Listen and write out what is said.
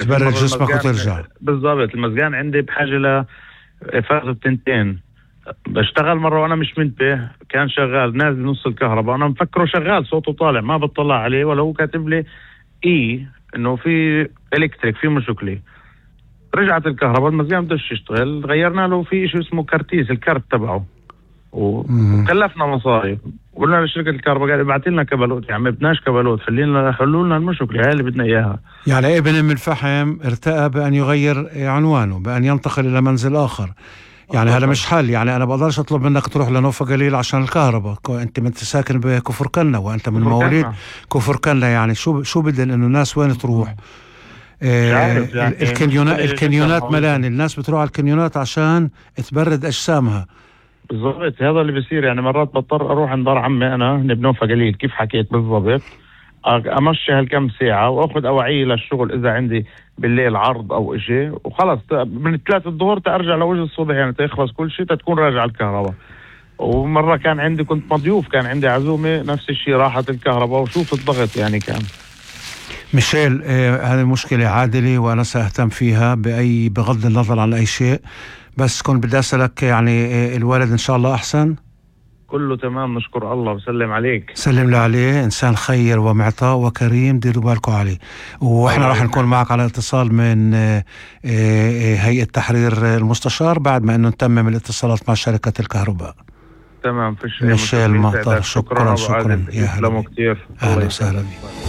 تبرد جسمك وترجع. بالضبط. المزقان عندي بحاجة لفاز التنتين. بشتغل مرة وأنا مش منتبه، كان شغال نازل نص الكهرباء، أنا مفكره شغال صوته طالع، ما بطلع عليه ولا هو كاتب لي إنه في إلكتريك في مشكلة. رجعت الكهرباء المزقان بدش يشتغل، غيرنا له في شيء اسمه كارتيس، الكارت تبعه، وكلفنا مصاري. قلنا لشركة الكهرباء قال ابعت لنا كبالوت، يعني ما بدناش كبالوت، حلوا لنا المشكلة هاي اللي بدنا إياها. يعني ابن أم الفحم ارتأى بأن يغير عنوانه، بأن ينتقل إلى منزل آخر. يعني هذا مش حل. يعني أنا بقدرش أطلب منك تروح لنوفا قليل عشان الكهرباء، أنت ساكن بكفر كنا وأنت من مواليد كفر كنا. يعني شو بدن إنه الناس وين تروح؟ يعني الكنيونات ملان، الناس بتروح على الكنيونات عشان تبرد أجسامها. بالضبط هذا اللي بيصير. يعني مرات بضطر أروح عند دار عمي أنا بنوفا قليل كيف حكيت بالضبط، امشي هالكم ساعة واخذ اواعي للشغل اذا عندي بالليل عرض او اشي، وخلص من 3 الظهر ترجع لوجه الصبح، يعني تخلص كل شيء تكون راجع الكهرباء. ومرة كان عندي كنت مضيوف، كان عندي عزومة نفس الشيء راحت الكهرباء، وشوف الضغط يعني كان. ميشيل، هذه مشكلة عادلة وأنا سأهتم فيها بغض النظر عن أي شيء، بس كنت بدي أسألك يعني الوالد إن شاء الله أحسن؟ كله تمام نشكر الله. وسلم عليك. سلم له عليه، إنسان خير ومعطاء وكريم، ديروا بالكم عليه. وإحنا راح نكون معك على اتصال من هيئة تحرير المستشار بعد ما إنه نتمم الاتصالات مع شركة الكهرباء. تمام. فيش ميشيل مطر، شكرا يا هلا كثير. أهلا وسهلا بك.